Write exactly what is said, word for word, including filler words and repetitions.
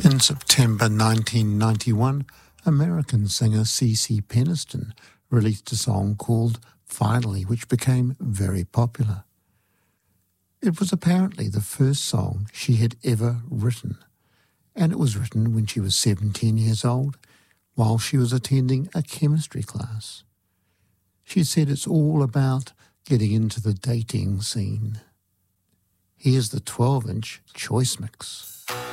In September nineteen ninety-one, American singer CeCe Peniston released a song called Finally, which became very popular. It was apparently the first song she had ever written, and it was written when she was seventeen years old, while she was attending a chemistry class. She said it's all about getting into the dating scene. Here's the twelve-inch Choice Mix.